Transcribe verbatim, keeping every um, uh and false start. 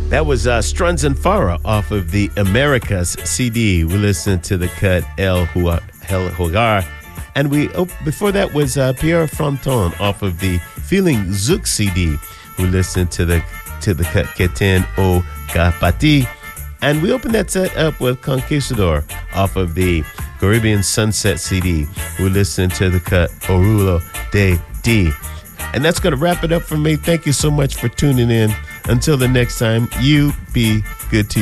That was uh, Struns and Farah off of the Americas C D. We listened to the cut El Hogar. And we oh, before that was uh, Pierre Fronton off of the Feeling Zouk C D. We listened to the to the cut Keten O Kapati. And we opened that set up with Conquistador off of the Caribbean Sunset C D. We listened to the cut Orulo de D. And that's going to wrap it up for me. Thank you so much for tuning in. Until the next time, you be good to you.